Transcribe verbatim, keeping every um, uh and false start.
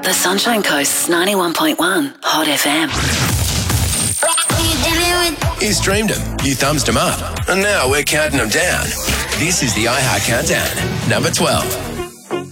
The Sunshine Coast's ninety-one point one Hot F M. You streamed them, you thumbs them up, and now we're counting them down. This is the iHeart Countdown, number twelve.